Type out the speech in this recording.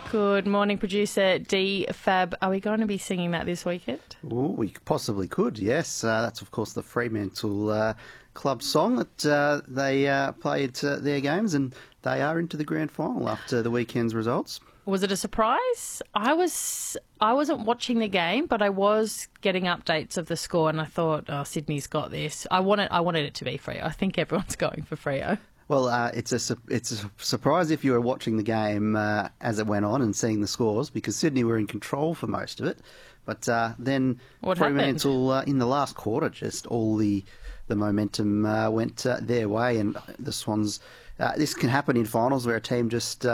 Good morning, producer D Fab. Are we going to be singing that this weekend? Oh, we possibly could, yes. That's, of course, the Fremantle club song that they played their games, and they are into the grand final after the weekend's results. Was it a surprise? I wasn't watching the game, but I was getting updates of the score, and I thought, oh, Sydney's got this. I wanted it to be Freo. I think everyone's going for Freo. Well, it's a surprise if you were watching the game as it went on and seeing the scores, because Sydney were in control for most of it. But then What Fremantle in the last quarter, just all the momentum went their way, and the Swans. This can happen in finals where a team just